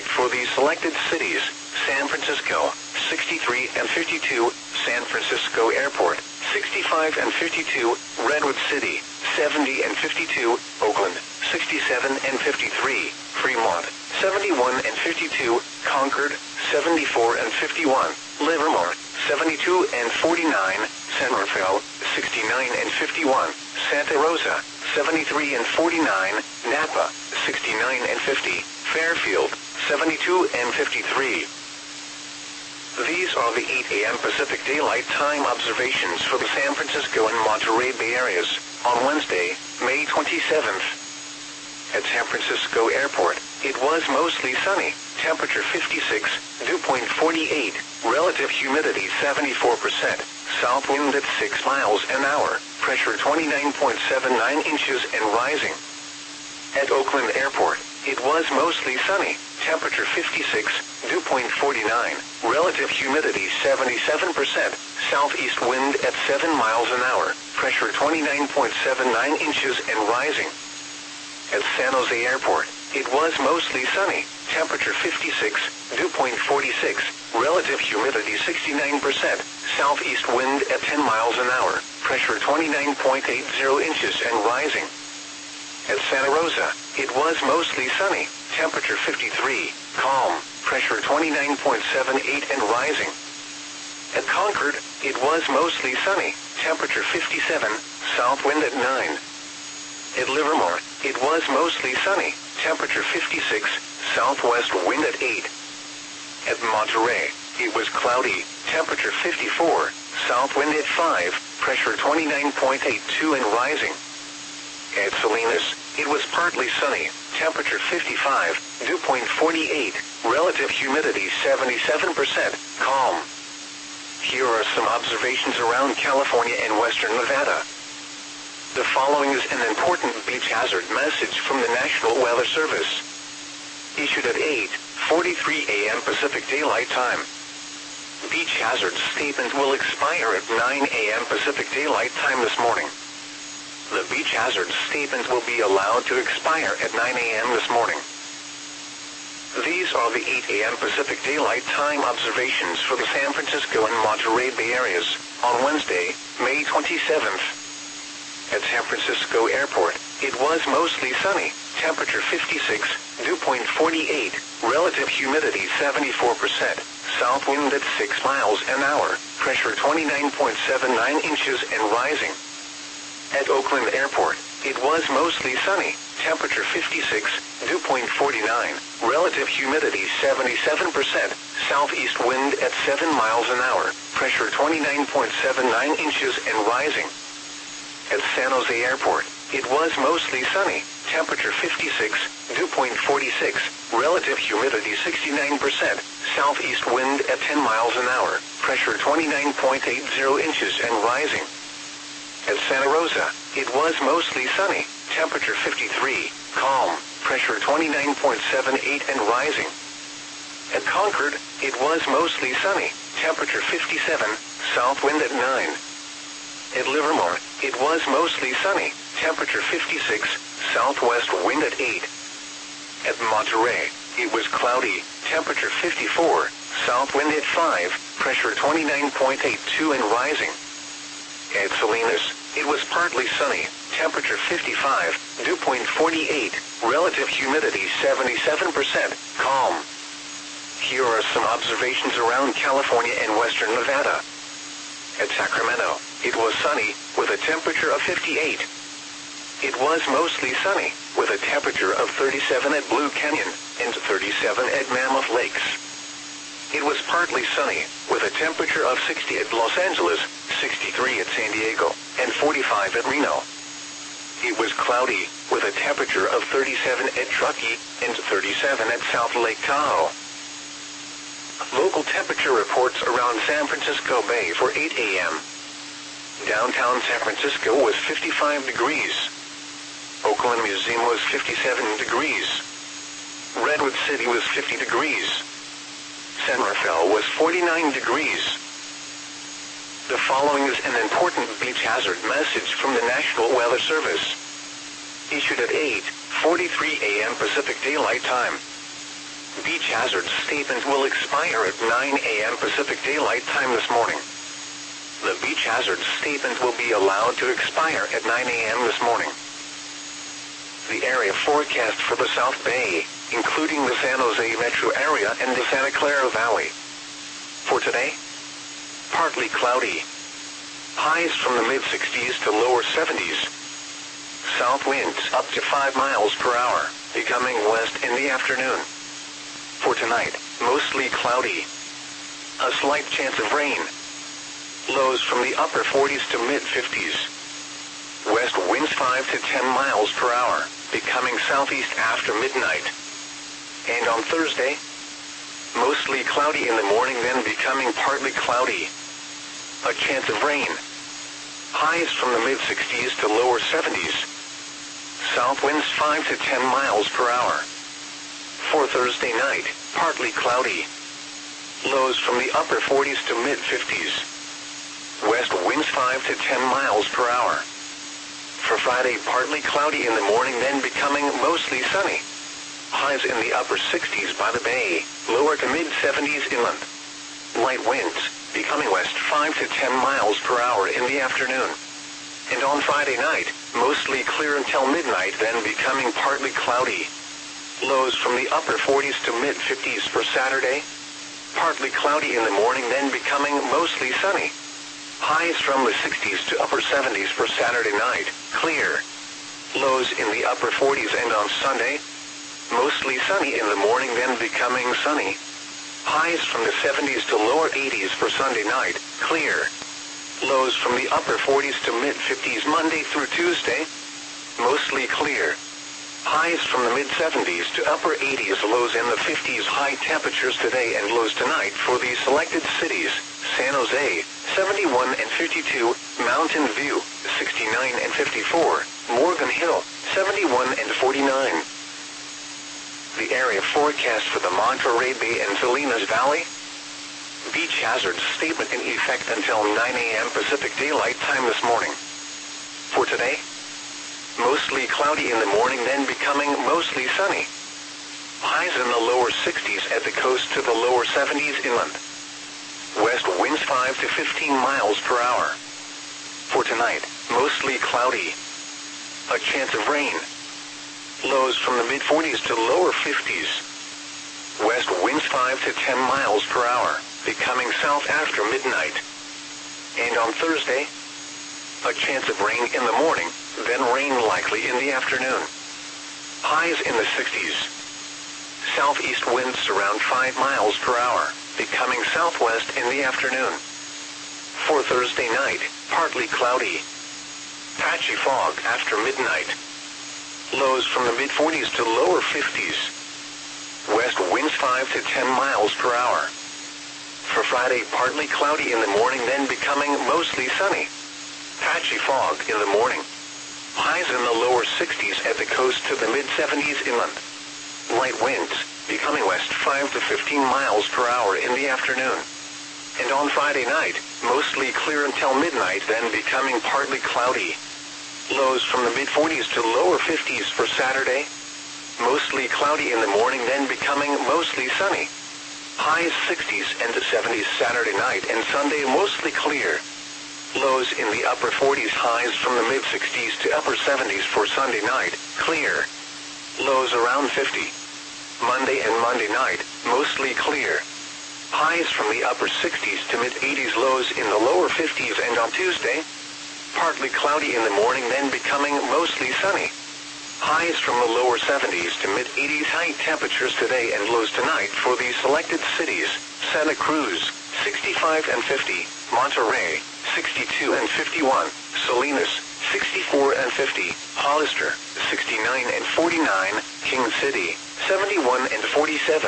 tonight for these selected cities: San Francisco, 63 and 52, San Francisco Airport, 65 and 52, Redwood City, 70 and 52, Oakland, 67 and 53, Fremont, 71 and 52, Concord, 74 and 51, Livermore, 72 and 49, San Rafael, 69 and 51, Santa Rosa, 73 and 49, Napa, 69 and 50, Fairfield, 72 and 53. These are the 8 a.m. Pacific Daylight Time observations for the San Francisco and Monterey Bay areas on Wednesday, May 27th. At San Francisco Airport, it was mostly sunny, temperature 56, dew point 48, relative humidity 74%, south wind at 6 miles an hour, pressure 29.79 inches and rising. At Oakland Airport, it was mostly sunny, temperature 56, dew point 49, relative humidity 77%, southeast wind at 7 miles an hour, pressure 29.79 inches and rising. At San Jose Airport, it was mostly sunny, temperature 56, dew point 46, relative humidity 69%, southeast wind at 10 miles an hour, pressure 29.80 inches and rising. At Santa Rosa, it was mostly sunny, temperature 53, calm, pressure 29.78 and rising. At Concord, it was mostly sunny, temperature 57, south wind at 9. At Livermore, it was mostly sunny, temperature 56, southwest wind at 8. At Monterey, it was cloudy, temperature 54, south wind at 5, pressure 29.82 and rising. At Salinas, it was partly sunny, temperature 55, dew point 48, relative humidity 77%, calm. Here are some observations around California and western Nevada. The following is an important beach hazard message from the National Weather Service. Issued at 8:43 a.m. Pacific Daylight Time. Beach hazard statement will expire at 9 a.m. Pacific Daylight Time this morning. The beach hazard statement will be allowed to expire at 9 a.m. this morning. These are the 8 a.m. Pacific Daylight Time observations for the San Francisco and Monterey Bay areas on Wednesday, May 27th. At San Francisco Airport, it was mostly sunny, temperature 56, dew point 48, relative humidity 74%, south wind at 6 miles an hour, pressure 29.79 inches and rising. At Oakland Airport, it was mostly sunny, temperature 56, dew point 49, relative humidity 77%, southeast wind at 7 miles an hour, pressure 29.79 inches and rising. At San Jose Airport, it was mostly sunny, temperature 56, dew point 46, relative humidity 69%, southeast wind at 10 miles an hour, pressure 29.80 inches and rising. At Santa Rosa, it was mostly sunny, temperature 53, calm, pressure 29.78 and rising. At Concord, it was mostly sunny, temperature 57, south wind at 9. At Livermore, it was mostly sunny, temperature 56, southwest wind at 8. At Monterey, it was cloudy, temperature 54, south wind at 5, pressure 29.82 and rising. At Salinas, it was partly sunny, temperature 55, dew point 48, relative humidity 77%, calm. Here are some observations around California and western Nevada. At Sacramento, it was sunny, with a temperature of 58. It was mostly sunny, with a temperature of 37 at Blue Canyon, and 37 at Mammoth Lakes. It was partly sunny, with a temperature of 60 at Los Angeles, 63 at San Diego, and 45 at Reno. It was cloudy, with a temperature of 37 at Truckee, and 37 at South Lake Tahoe. Local temperature reports around San Francisco Bay for 8 a.m. Downtown San Francisco was 55 degrees. Oakland Museum was 57 degrees. Redwood City was 50 degrees. San Rafael was 49 degrees. The following is an important beach hazard message from the National Weather Service. Issued at 8:43 a.m. Pacific Daylight Time. Beach hazard statement will expire at 9 a.m. Pacific Daylight Time this morning. The beach hazard statement will be allowed to expire at 9 a.m. this morning. The area forecast for the South Bay, including the San Jose metro area and the Santa Clara Valley. For today, partly cloudy. Highs from the mid-60s to lower 70s. South winds up to 5 miles per hour, becoming west in the afternoon. For tonight, mostly cloudy. A slight chance of rain. Lows from the upper 40s to mid-50s. West winds 5 to 10 miles per hour, becoming southeast after midnight. And on Thursday, mostly cloudy in the morning, then becoming partly cloudy. A chance of rain. Highs from the mid-60s to lower 70s. South winds 5 to 10 miles per hour. For Thursday night, partly cloudy. Lows from the upper 40s to mid-50s. West winds 5 to 10 miles per hour. For Friday, partly cloudy in the morning, then becoming mostly sunny. Highs in the upper 60s by the bay, lower to mid-70s inland. Light winds, becoming west 5 to 10 miles per hour in the afternoon. And on Friday night, mostly clear until midnight, then becoming partly cloudy. Lows from the upper 40s to mid-50s for Saturday. Partly cloudy in the morning, then becoming mostly sunny. Highs from the 60s to upper 70s for Saturday night, clear. Lows in the upper 40s, and on Sunday, mostly sunny in the morning, then becoming sunny. Highs from the 70s to lower 80s for Sunday night, clear. Lows from the upper 40s to mid-50s Monday through Tuesday, mostly clear. Highs from the mid-70s to upper 80s, lows in the 50s. High temperatures today and lows tonight for the selected cities: San Jose, 71 and 52, Mountain View, 69 and 54, Morgan Hill, 71 and 49. The area forecast for the Monterey Bay and Salinas Valley. Beach hazard statement in effect until 9 a.m. Pacific Daylight Time this morning. For today, mostly cloudy in the morning, then becoming mostly sunny. Highs in the lower 60s at the coast to the lower 70s inland. West winds 5 to 15 miles per hour. For tonight, mostly cloudy. A chance of rain. Lows from the mid-40s to lower 50s. West winds 5 to 10 miles per hour, becoming south after midnight. And on Thursday, a chance of rain in the morning, then rain likely in the afternoon. Highs in the 60s. Southeast winds around 5 miles per hour, becoming southwest in the afternoon. For Thursday night, partly cloudy. Patchy fog after midnight. Lows from the mid-40s to lower 50s. West winds 5 to 10 miles per hour. For Friday, partly cloudy in the morning, then becoming mostly sunny. Patchy fog in the morning. Highs in the lower 60s at the coast to the mid-70s inland. Light winds, becoming west 5 to 15 miles per hour in the afternoon. And on Friday night, mostly clear until midnight, then becoming partly cloudy. Lows from the mid-40s to lower 50s for Saturday. Mostly cloudy in the morning, then becoming mostly sunny. Highs 60s and 70s Saturday night and Sunday, mostly clear. Lows in the upper 40s, highs from the mid-60s to upper 70s for Sunday night, clear. Lows around 50. Monday and Monday night, mostly clear. Highs from the upper 60s to mid-80s, lows in the lower 50s, and on Tuesday, partly cloudy in the morning, then becoming mostly sunny. Highs from the lower 70s to mid-80s. High temperatures today and lows tonight for the selected cities: Santa Cruz, 65 and 50, Monterey, 62 and 51, Salinas, 64 and 50, Hollister, 69 and 49, King City, 71 and 47.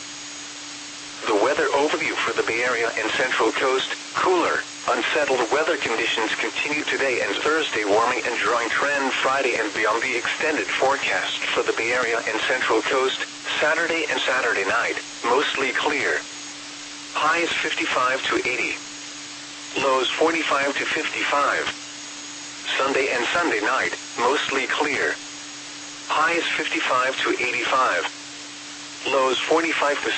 The weather overview for the Bay Area and Central Coast: cooler, unsettled weather conditions continue today and Thursday. Warming and drying trend Friday and beyond. The extended forecast for the Bay Area and Central Coast: Saturday and Saturday night, mostly clear. Highs 55 to 80. Lows 45 to 55. Sunday and Sunday night, mostly clear. Highs 55 to 85. Lows 45 to